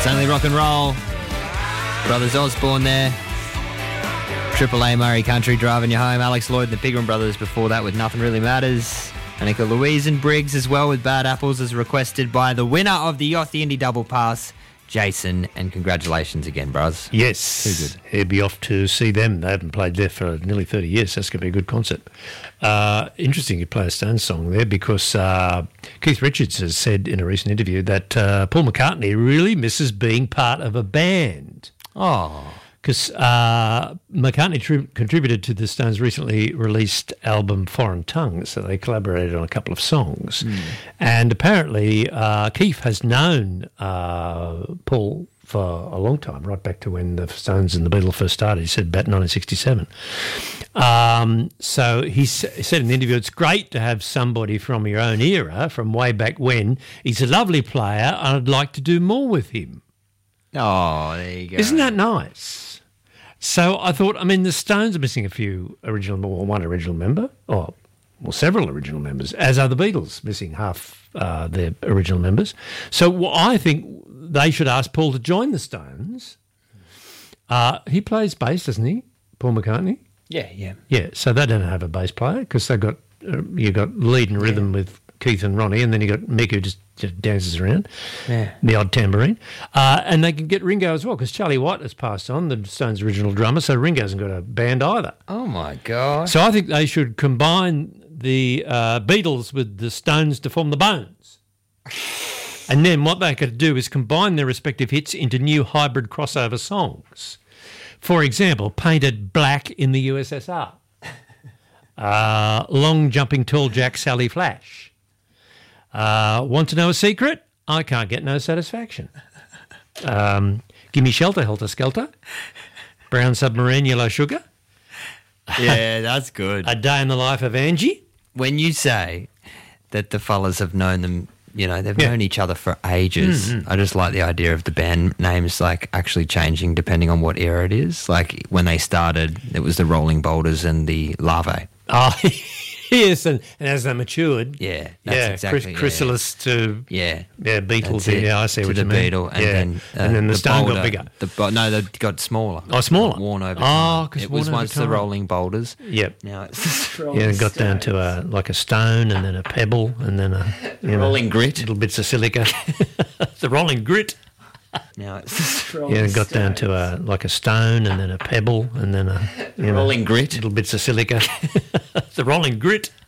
It's only rock and roll. Brothers Osborne there. Triple A Murray Country driving you home. Alex Lloyd and the Pigram Brothers before that with Nothing Really Matters. Annika Louise and Briggs as well with Bad Apples as requested by the winner of the Yoth Indy Double Pass, Jason. And congratulations again, bros. Yes. Too good. He'd be off to see them. They haven't played there for nearly 30 years. That's going to be a good concert. Interesting you play a Stones song there because Keith Richards has said in a recent interview that Paul McCartney really misses being part of a band. Oh. Because McCartney contributed to the Stones' recently released album Foreign Tongues, so they collaborated on a couple of songs. And apparently Keith has known Paul for a long time, right back to when the Stones and the Beatles first started. He said about 1967. So he said in the interview, it's great to have somebody from your own era, from way back when. He's a lovely player, and I'd like to do more with him. Oh, there you go. Isn't that nice? So I thought, the Stones are missing one original member, or several original members, as are the Beatles missing half their original members. So I think they should ask Paul to join the Stones. He plays bass, doesn't he, Paul McCartney? Yeah. Yeah, so they don't have a bass player because they've got you got lead and rhythm with Keith and Ronnie, and then you got Mick who just dances around, the odd tambourine. And they can get Ringo as well because Charlie White has passed on, the Stones' original drummer, so Ringo hasn't got a band either. Oh, my God. So I think they should combine the Beatles with the Stones to form the Bones. And then what they could do is combine their respective hits into new hybrid crossover songs. For example, Painted Black in the USSR. Long Jumping Tall Jack Sally Flash. Want to know a secret? I can't get no satisfaction. Give me shelter, helter skelter. Brown submarine, yellow sugar. Yeah, that's good. A day in the life of Angie. When you say that the fellas have known them, they've known each other for ages. Mm-hmm. I just like the idea of the band names actually changing depending on what era it is. Like when they started, it was the Rolling Boulders and the Larvae. Oh, yes, and as they matured. Yeah, that's exactly. Chrysalis to Beatles. Yeah, I see to what the you mean. Beetle, and then the Stone got bigger. They got smaller. Oh, smaller. Worn over. Oh, because it was once the Rolling Boulders. Yep. Now it's the it got down to a stone, and then a pebble, and then a rolling grit. Little bits of silica. The rolling grit. Now it's it got down to a stone, and then a pebble, and then a rolling grit. Little bits of silica. The rolling grit.